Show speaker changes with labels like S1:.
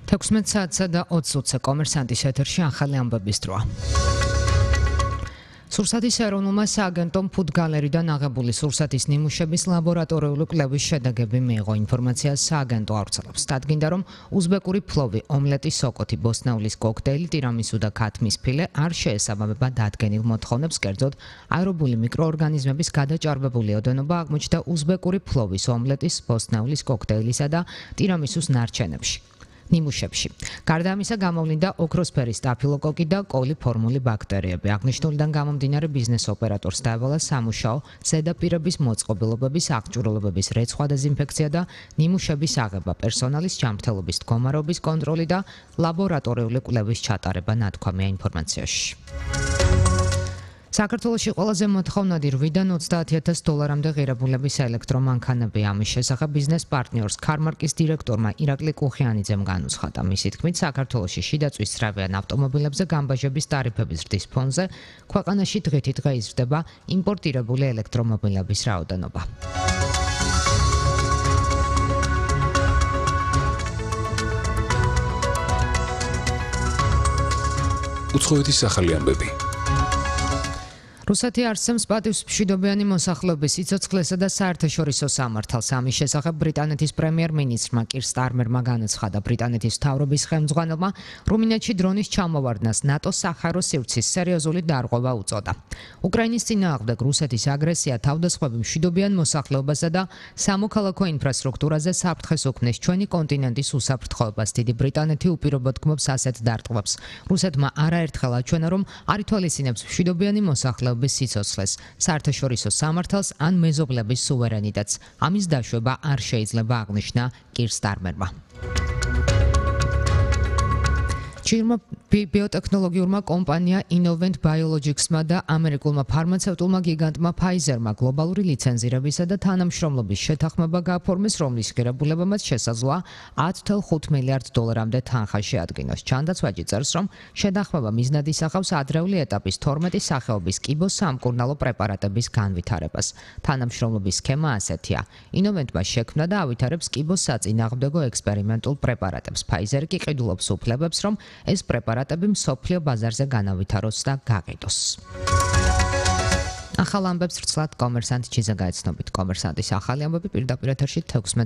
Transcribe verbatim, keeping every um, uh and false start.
S1: თექვსმეტ საათსა და ოცი წუთზე კომერსანტის ეთერში ახალი ამბების დროა. სურსათის ეროვნულმა სააგენტომ ფუდგალერიდან აღებული სურსათის ნიმუშების ლაბორატორიული კვლევის შედეგები მიიღო. ინფორმაციას სააგენტო ავრცელებს. დადგინდა, რომ უზბეკური ფლოვი, ომლეტი, სოკოთი, ბოსტნეულის კოქტეილი, ტირამისუ და ქათმის ფილე არ შეესაბამება დადგენილ მოთხოვნებს, კერძოდ აერობული მიკროორგანიზმების გადაჭარბებული ოდენობა აღმოჩნდა უზბეკური ფლოვის, ომლეტის, ბოსტნეულის კოქტეილისა და ტირამისუს ნარჩენებში. ნიმუშებში. გარდა ამისა, გამოვლინდა ოქროსფერის სტაფილოკოკი და კოლიფორმული ბაქტერიები. აღნიშნულიდან გამომდინარე ბიზნეს ოპერატორს დაევალა სამუშაო, ზედაპირების მოწყობილობების, აღჭურვილობების რეცხვა დეზინფექცია და ნიმუშების აღება, პერსონალის ჯანმრთელობის მდგომარეობის კონტროლი და ლაბორატორიული კვლევის ჩატარება, ნათქვამია ინფორმაციაში. საქართველოში ყველაზე მოთხოვნადი რვიდან ოცდაათი ათას დოლარამდე ღირებულების ელექტრომანქანები. ამის შესახებ ბიზნეს პარტნიორს ქარმარკის დირექტორმა ირაკლი კუხიანიძემ განუცხადა. მისი თქმით, საქართველოში შიდაწვის ძრავიან ავტომობილებზე გამბაჟების ტარიფების ზრდის ფონზე ქვეყანაში დღითი დღე იზრდება იმპორტირებული ელექტრომობილების რაოდენობა.
S2: უცხოეთის ახალი ამბები.
S1: რუსეთი არსემს პატივს მშვიდობიანი მოსახლეობის სიცოცხლესა და საერთაშორისო სამართალს. ამის შესახებ ბრიტანეთის პრემიერ-მინისტრმა კირ სტარმერმა განაცხადა. ბრიტანეთის მთავრობის ხელმძღვანელმა რუმინეთში დრონის ჩამოვარდნას ნატოს სახარო სივრცის სერიოზული დარღვევა უწოდა. უკრაინის წინააღმდეგ რუსეთის აგრესია თავდასხმები მშვიდობიან მოსახლეობასა და სამოქალაქო ინფრასტრუქტურაზე საფრთხეს უქმნის ჩვენი კონტინენტის უსაფრთხოებას. დიდი ბრიტანეთი უპირობოდ გმობს ასეთ დარტყმებს. რუსეთმა არაერთხელ აჩვენა, რომ არ ითვალისწინებს მშვიდობიანი მოსახლეობის სიცოცხლეს, საერთაშორისო სამართალს ან მეზობლების სუვერენიტეტს. ამის დაშვება არ შეიძლება, აღნიშნა კირ სტარმერმა. ჩინურმა ბიოტექნოლოგიურმა კომპანია Innovent Biologics-მა და ამერიკულმა ფარმაცევტულმა გიგანტმა Pfizer-მა გლობალური ლიცენზირებისა და თანამშრომლობის შეთანხმება გააფორმეს, რომლის ღირებულებამაც შესაძლოა ათი ათას ხუთი მილიარდ დოლარამდე თანხა შეადგინოს. ჩანდაცვაჯი წერს, რომ შეთანხმება მიზნად ისახავს ადრეული ეტაპის თორმეტი სახეობის კიბოსამკურნალო პრეპარატების განვითარებას. თანამშრომლობის სქემა ასეთია. Innovent-მა შექმნა და ავითარებს კიბოსაწინააღმდეგო ექსპერიმენტულ პრეპარატებს. Pfizer კი ყიდულობს უფლებებს, რომ ეს პრეპარატები მსოფლიო ბაზარზე განავითაროს და გაყიდოს. ახალ ამბებს ვრცლად კომერსანტ ჩიზა გაეცნობით. კომერსანტის ახალი ამბები პირდაპირ ეთერში თექვსმეტ